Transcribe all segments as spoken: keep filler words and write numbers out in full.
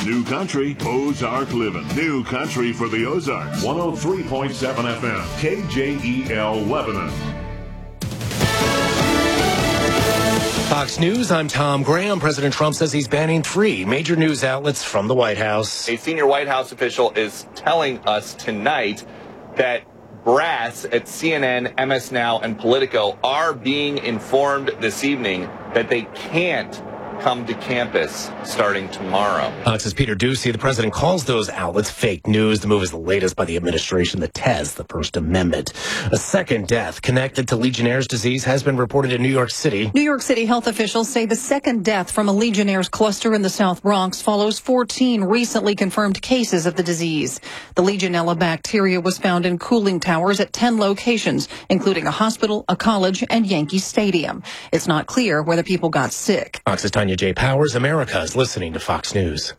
New country, Ozark living. New country for the Ozarks. one oh three point seven F M, K J E L Lebanon. Fox News, I'm Tom Graham. President Trump says he's banning three major news outlets from the White House. A senior White House official is telling us tonight that brass at C N N, M S Now, and Politico are being informed this evening that they can't come to campus starting tomorrow. Fox's Peter Doocy, the president calls those outlets fake news. The move is the latest by the administration that tests the First Amendment. A second death connected to Legionnaire's disease has been reported in New York City. New York City health officials say the second death from a Legionnaire's cluster in the South Bronx follows fourteen recently confirmed cases of the disease. The Legionella bacteria was found in cooling towers at ten locations, including a hospital, a college, and Yankee Stadium. It's not clear whether people got sick. Fox's Tanya J. Powers, America is listening to Fox News.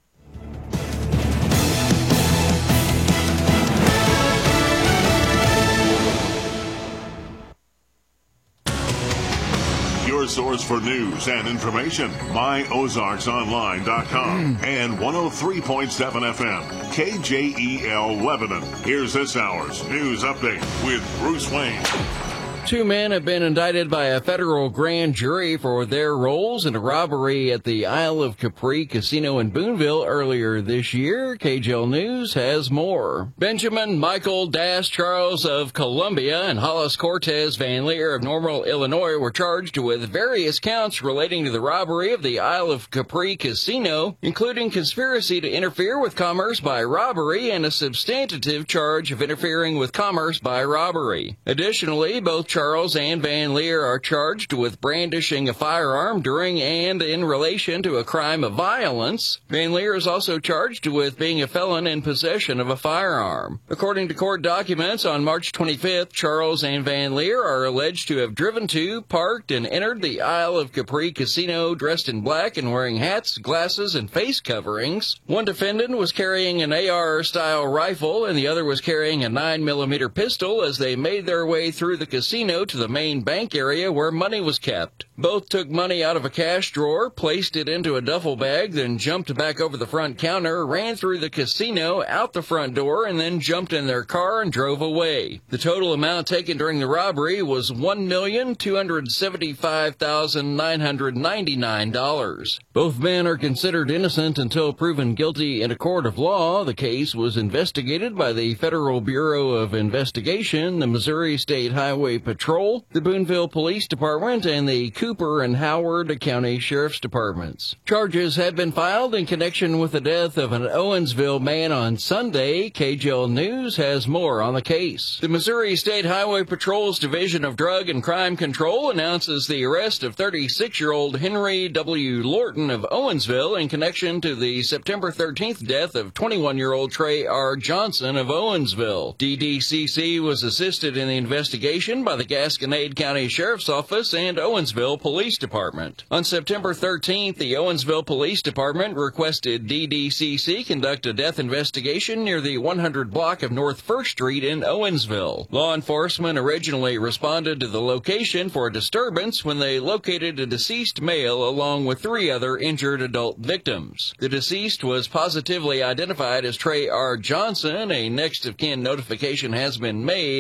Your source for news and information, my ozarks online dot com and one oh three point seven F M, K J E L Lebanon. Here's this hour's news update with Bruce Wayne. Two men have been indicted by a federal grand jury for their roles in a robbery at the Isle of Capri Casino in Boonville earlier this year. K J L News has more. Benjamin Michael Das Charles of Columbia and Hollis Cortez Van Leer of Normal, Illinois were charged with various counts relating to the robbery of the Isle of Capri Casino, including conspiracy to interfere with commerce by robbery and a substantive charge of interfering with commerce by robbery. Additionally, both Charles and Van Leer are charged with brandishing a firearm during and in relation to a crime of violence. Van Leer is also charged with being a felon in possession of a firearm. According to court documents, on March twenty-fifth, Charles and Van Leer are alleged to have driven to, parked, and entered the Isle of Capri Casino dressed in black and wearing hats, glasses, and face coverings. One defendant was carrying an A R-style rifle, and the other was carrying a nine millimeter pistol as they made their way through the casino to the main bank area where money was kept. Both took money out of a cash drawer, placed it into a duffel bag, then jumped back over the front counter, ran through the casino, out the front door, and then jumped in their car and drove away. The total amount taken during the robbery was one million two hundred seventy-five thousand nine hundred ninety-nine dollars. Both men are considered innocent until proven guilty in a court of law. The case was investigated by the Federal Bureau of Investigation, the Missouri State Highway Patrol, the Boonville Police Department, and the Cooper and Howard County Sheriff's Departments. Charges have been filed in connection with the death of an Owensville man on Sunday. K J L News has more on the case. The Missouri State Highway Patrol's Division of Drug and Crime Control announces the arrest of thirty-six-year-old Henry W. Lorton of Owensville in connection to the September thirteenth death of twenty-one-year-old Trey R. Johnson of Owensville. D D C C was assisted in the investigation by the Gasconade County Sheriff's Office and Owensville Police Department. On September thirteenth, the Owensville Police Department requested D D C C conduct a death investigation near the one hundred block of North First Street in Owensville. Law enforcement originally responded to the location for a disturbance when they located a deceased male along with three other injured adult victims. The deceased was positively identified as Trey R. Johnson. A next of kin notification has been made